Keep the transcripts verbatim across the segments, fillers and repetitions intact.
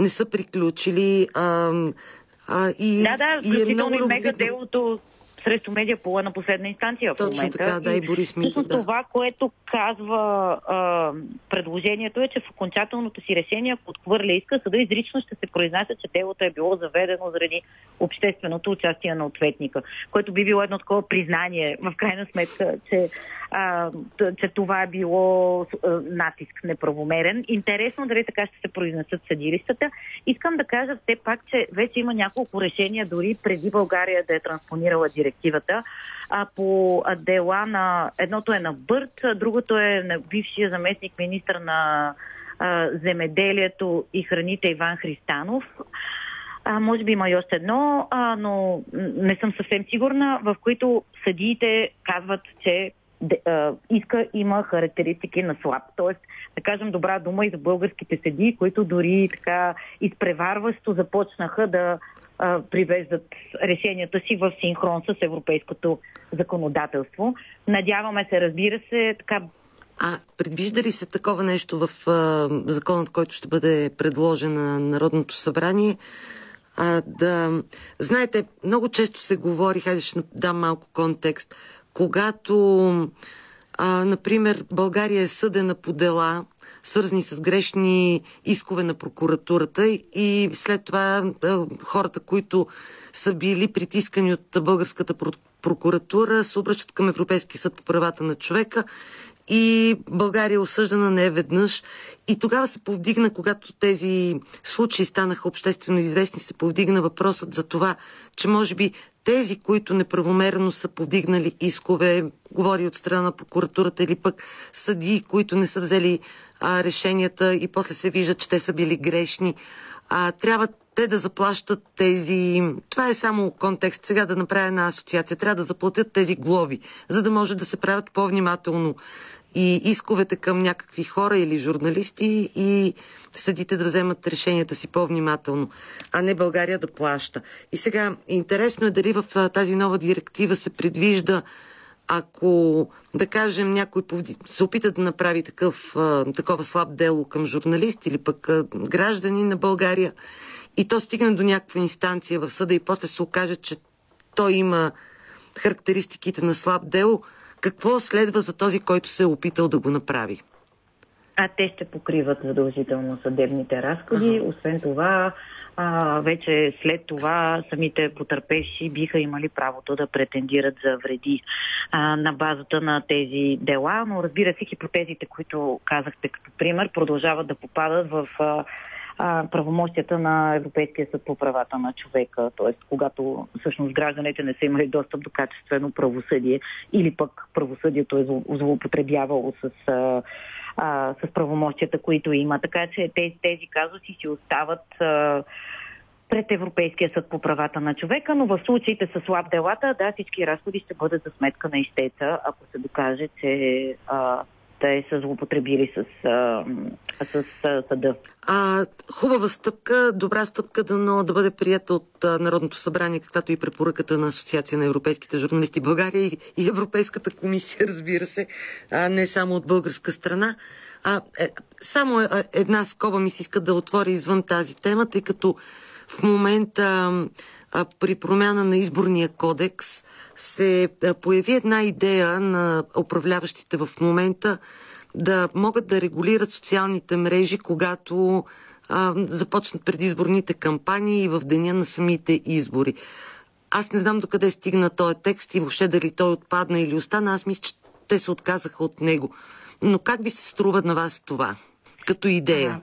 не са приключили. А, а, и, да, да, и е много и мега любопитно. делото срещу Медиапола на последна инстанция в Точно момента. така, да, и Борис Минчев, да. Това, което казва а, предложението е, че в окончателното си решение, ако отхвърля иска, съда изрично ще се произнася, че делото е било заведено заради общественото участие на ответника, което би било едно такова признание, в крайна сметка, че, а, че това е било а, натиск неправомерен. Интересно дали така ще се произнесат съдилищата. Искам да кажа все пак, че вече има няколко решения, дори преди България да е транспонирала директивата, а по дела на... Едното е на Бърт, другото е на бившия заместник министър на а, земеделието и храните Иван Христанов. А, може би има и още едно, а, но не съм съвсем сигурна, в които съдиите казват, че а, иска има характеристики на слаб. Тоест, да кажем добра дума и за българските съдии, които дори така изпреварващо започнаха да а, привеждат решенията си в синхрон с европейското законодателство. Надяваме се, разбира се, така. А предвижда ли се такова нещо в а, законът, който ще бъде предложен на Народното събрание? А, да, знаете, много често се говори, хайде ще дам малко контекст, когато, а, например, България е съдена по дела, свързани с грешни искове на прокуратурата и след това а, хората, които са били притискани от българската прокуратура, се обръщат към Европейския съд по правата на човека и България е осъждана не веднъж. И тогава се повдигна, когато тези случаи станаха обществено известни, се повдигна въпросът за това, че може би тези, които неправомерно са повдигнали искове, говори от страна на прокуратурата или пък съдии, които не са взели а, решенията и после се виждат, че те са били грешни, а, трябва те да заплащат тези... Това е само контекст. Сега да направя една асоциация. Трябва да заплатят тези глоби, за да може да се правят по-внимателно и исковете към някакви хора или журналисти и съдите да вземат решенията си по-внимателно, а не България да плаща. И сега, интересно е дали в тази нова директива се предвижда, ако, да кажем, някой се опита да направи такъв, такова слаб дело към журналист или пък граждани на България и то стигне до някаква инстанция в съда и после се окаже, че той има характеристиките на слаб дело, какво следва за този, който се е опитал да го направи? А те ще покриват задължително съдебните разходи. Ага. Освен това, а, вече след това самите потърпевши биха имали правото да претендират за вреди а, на базата на тези дела. Но разбира се, хипотезите, които казахте като пример, продължават да попадат в а, правомощията на Европейския съд по правата на човека, т.е. когато всъщност гражданите не са имали достъп до качествено правосъдие или пък правосъдието е злоупотребявало с, а, а, с правомощията, които има. Така че тези, тези казуси си остават а, пред Европейския съд по правата на човека, но в случаите с слаб делата, да, всички разходи ще бъдат за сметка на ищеца, ако се докаже, че а, те са злоупотребили с, а, с а, съда. А, хубава стъпка, добра стъпка да, но да бъде прията от а, Народното събрание, каквато и препоръката на Асоциация на европейските журналисти в България и, и Европейската комисия, разбира се, а, не само от българска страна. А, е, само е, една скоба ми се иска да отворя извън тази тема, тъй като в момента а, при промяна на изборния кодекс се а, появи една идея на управляващите в момента да могат да регулират социалните мрежи, когато а, започнат предизборните кампании и в деня на самите избори. Аз не знам докъде стигна този текст и въобще дали той отпадна или остана. Аз мисля, че те се отказаха от него. Но как ви се струва на вас това като идея?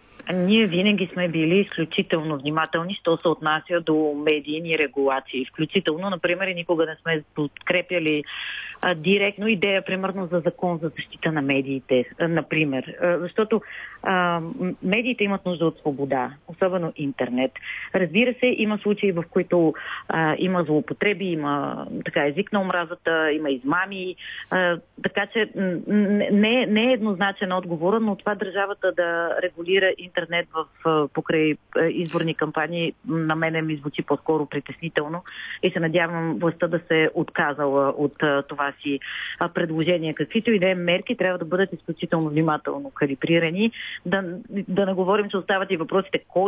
Ние винаги сме били изключително внимателни, що се отнася до медийни регулации. Включително, например, никога не сме подкрепяли а, директно идея, примерно, за закон за защита на медиите, а, например. А, защото а, медиите имат нужда от свобода, особено интернет. Разбира се, има случаи, в които а, има злоупотреби, има така език на омразата, има измами, а, така че не, не е еднозначен отговор, но това държавата да регулира интернет в покрай изборни кампании на мене ми звучи по-скоро притеснително и се надявам властта да се отказала от това си предложение. Каквито и да е мерки трябва да бъдат изключително внимателно калибрирани. Да, да не говорим, че остават и въпросите кой